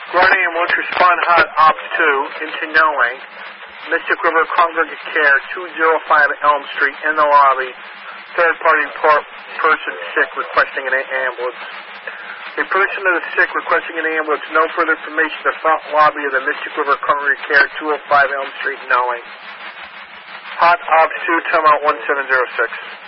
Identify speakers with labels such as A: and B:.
A: Guardian ambulance respond hot ops 2 into Knowing. Mystic River Congregate Care 205 Elm Street in the lobby. Third party person sick requesting an ambulance. A person that is sick requesting an ambulance. No further information. The front lobby of the Mystic River Congregate Care 205 Elm Street Knowing. Hot ops 2 timeout 1706.